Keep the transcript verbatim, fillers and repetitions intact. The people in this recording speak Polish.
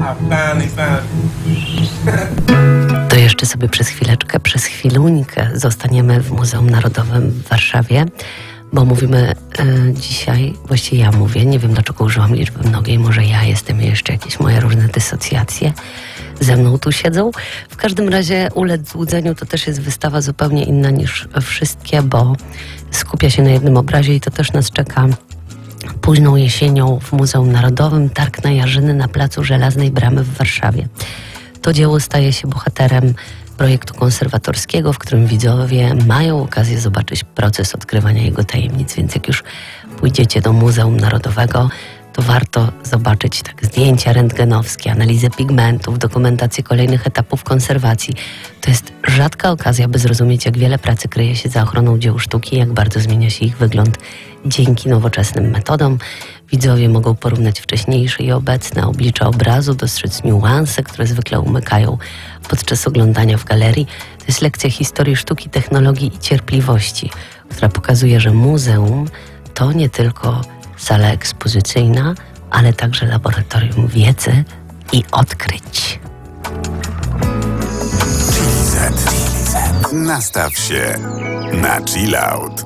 finally found To jeszcze sobie przez chwileczkę, przez chwiluńkę zostaniemy w Muzeum Narodowym w Warszawie, bo mówimy y, dzisiaj, właściwie ja mówię, nie wiem dlaczego użyłam liczby mnogiej, może ja jestem i jeszcze jakieś moje różne dysocjacje ze mną tu siedzą. W każdym razie Ulec złudzeniu to też jest wystawa zupełnie inna niż wszystkie, bo skupia się na jednym obrazie i to też nas czeka późną jesienią w Muzeum Narodowym, Targ na Jarzyny na placu Żelaznej Bramy w Warszawie. To dzieło staje się bohaterem projektu konserwatorskiego, w którym widzowie mają okazję zobaczyć proces odkrywania jego tajemnic, więc jak już pójdziecie do Muzeum Narodowego, to warto zobaczyć tak zdjęcia rentgenowskie, analizę pigmentów, dokumentację kolejnych etapów konserwacji. To jest rzadka okazja, by zrozumieć, jak wiele pracy kryje się za ochroną dzieł sztuki, jak bardzo zmienia się ich wygląd dzięki nowoczesnym metodom. Widzowie mogą porównać wcześniejsze i obecne oblicza obrazu, dostrzec niuanse, które zwykle umykają podczas oglądania w galerii. To jest lekcja historii sztuki, technologii i cierpliwości, która pokazuje, że muzeum to nie tylko sala ekspozycyjna, ale także laboratorium wiedzy i odkryć. Nastaw się na chill out.